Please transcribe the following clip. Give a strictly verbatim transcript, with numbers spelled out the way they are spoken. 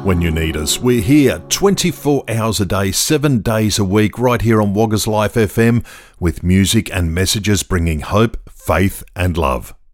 when you need us. We're here twenty-four hours a day, seven days a week, right here on Woggers Life F M, with music and messages bringing hope, faith and love.